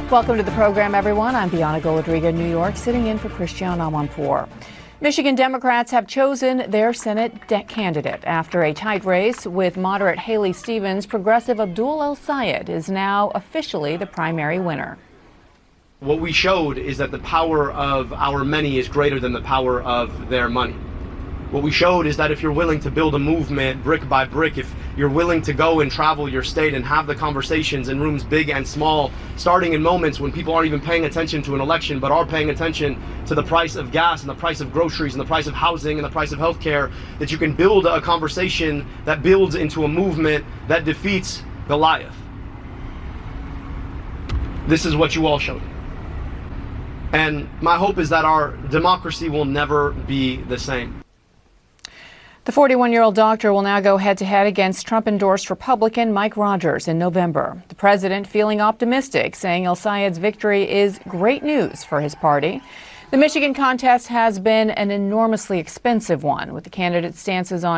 Welcome to the program, everyone. I'm Bianna Golodriga, New York, sitting in for Christiane Amanpour. Michigan Democrats have chosen their Senate candidate after a tight race with moderate Haley Stevens. Progressive Abdul El-Sayed is now officially the primary winner. What we showed is that the power of our many is greater than the power of their money. What we showed is that if you're willing to build a movement brick by brick, if you're willing to go and travel your state and have the conversations in rooms big and small, starting in moments when people aren't even paying attention to an election, but are paying attention to the price of gas and the price of groceries and the price of housing and the price of healthcare, that you can build a conversation that builds into a movement that defeats Goliath. This is what you all showed. And my hope is that our democracy will never be the same. The 41-year-old doctor will now go head-to-head against Trump-endorsed Republican Mike Rogers in November. The president feeling optimistic, saying El-Sayed's victory is great news for his party. The Michigan contest has been an enormously expensive one, with the candidate's stances on